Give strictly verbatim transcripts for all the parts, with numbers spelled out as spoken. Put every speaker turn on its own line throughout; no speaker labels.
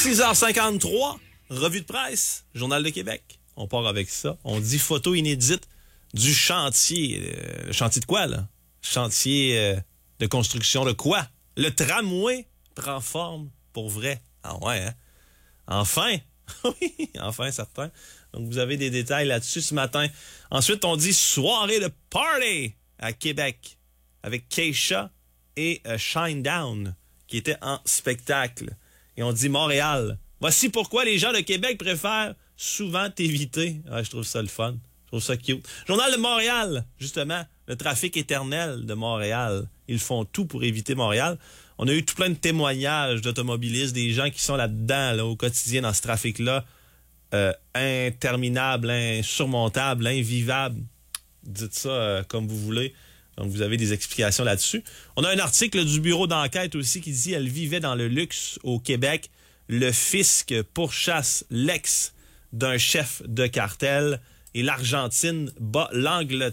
six heures cinquante-trois, revue de presse, Journal de Québec. On part avec ça. On dit photo inédite du chantier. Euh, le chantier de quoi, là? Chantier euh, de construction de quoi? Le tramway prend forme pour vrai. Ah ouais, hein? Enfin! Oui, enfin, certain. Donc, vous avez des détails là-dessus ce matin. Ensuite, on dit soirée de party à Québec avec Keisha et euh, Shinedown qui étaient en spectacle. Et on dit Montréal. Voici pourquoi les gens de Québec préfèrent souvent t'éviter. Ah, je trouve ça le fun. Je trouve ça cute. Journal de Montréal, justement, le trafic éternel de Montréal. Ils font tout pour éviter Montréal. On a eu tout plein de témoignages d'automobilistes, des gens qui sont là-dedans, là, au quotidien, dans ce trafic-là, euh, interminable, insurmontable, invivable. Dites ça euh, comme vous voulez. Donc, vous avez des explications là-dessus. On a un article du bureau d'enquête aussi qui dit « Elle vivait dans le luxe au Québec. Le fisc pourchasse l'ex d'un chef de cartel et l'Argentine bat l'Angleterre. »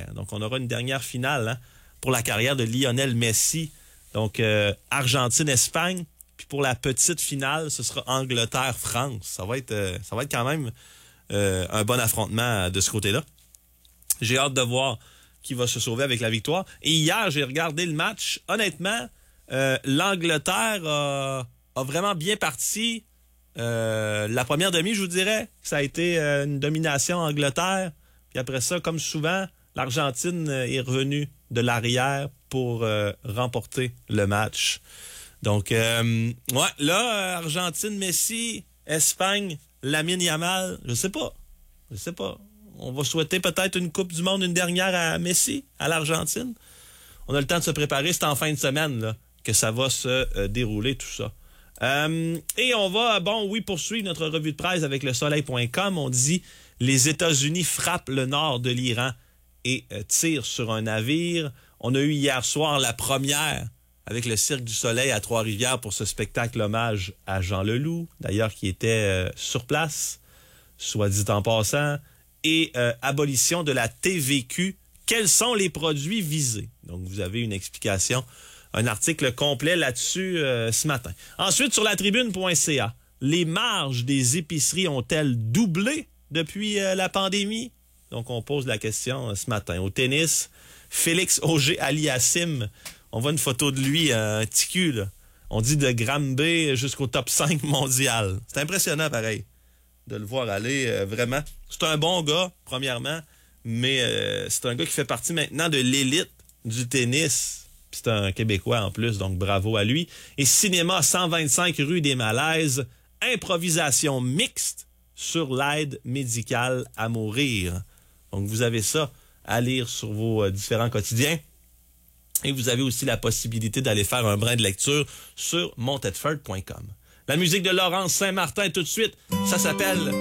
Donc, on aura une dernière finale hein, pour la carrière de Lionel Messi. Donc, euh, Argentine-Espagne. Puis pour la petite finale, ce sera Angleterre-France. Ça va être, euh, ça va être quand même euh, un bon affrontement de ce côté-là. J'ai hâte de voir qui va se sauver avec la victoire. Et hier, j'ai regardé le match. Honnêtement, euh, l'Angleterre a, a vraiment bien parti. Euh, la première demi, je vous dirais, ça a été euh, une domination Angleterre. Puis après ça, comme souvent, l'Argentine est revenue de l'arrière pour euh, remporter le match. Donc, euh, ouais, là, Argentine, Messi, Espagne, Lamine Yamal, je sais pas. Je sais pas. On va souhaiter peut-être une Coupe du Monde, une dernière à Messi, à l'Argentine. On a le temps de se préparer. C'est en fin de semaine là, que ça va se euh, dérouler, tout ça. Euh, et on va, bon, oui, poursuivre notre revue de presse avec le soleil point com. On dit « Les États-Unis frappent le nord de l'Iran et euh, tirent sur un navire ». On a eu hier soir la première avec le Cirque du Soleil à Trois-Rivières pour ce spectacle hommage à Jean Leloup, d'ailleurs qui était euh, sur place, soit dit en passant, et euh, abolition de la T V Q. Quels sont les produits visés? Donc, vous avez une explication, un article complet là-dessus euh, ce matin. Ensuite, sur la tribune point c a, les marges des épiceries ont-elles doublé depuis euh, la pandémie? Donc, on pose la question euh, ce matin. Au tennis, Félix Auger-Aliassime, on voit une photo de lui, euh, un petit cul, là. On dit de Granby jusqu'au top cinq mondial. C'est impressionnant, pareil, de le voir aller, euh, vraiment. C'est un bon gars, premièrement, mais euh, c'est un gars qui fait partie maintenant de l'élite du tennis. Puis c'est un Québécois en plus, donc bravo à lui. Et cinéma cent vingt-cinq rue des Malaises, improvisation mixte sur l'aide médicale à mourir. Donc vous avez ça à lire sur vos euh, différents quotidiens. Et vous avez aussi la possibilité d'aller faire un brin de lecture sur montedford point com. La musique de Laurence Saint-Martin tout de suite, ça s'appelle